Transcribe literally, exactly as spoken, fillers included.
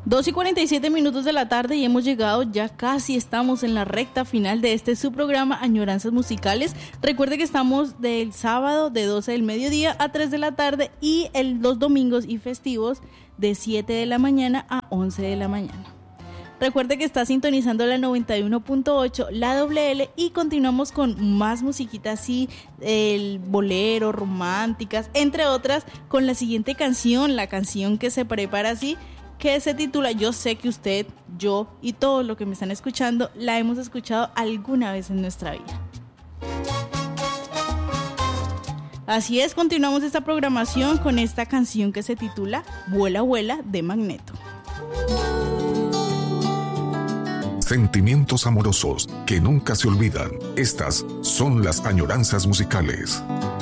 dos y cuarenta y siete minutos de la tarde y hemos llegado, ya casi estamos en la recta final de este su programa Añoranzas Musicales. Recuerde que estamos del sábado de doce del mediodía a tres de la tarde y el, los domingos y festivos de siete de la mañana a once de la mañana. Recuerde que está sintonizando la noventa y uno punto ocho, la doble L, y continuamos con más musiquita así, el bolero, románticas, entre otras, con la siguiente canción, la canción que se prepara así, que se titula Yo sé que usted, yo y todos los que me están escuchando la hemos escuchado alguna vez en nuestra vida. Así es, continuamos esta programación con esta canción que se titula Vuela, vuela de Magneto. Sentimientos amorosos que nunca se olvidan. Estas son las añoranzas musicales.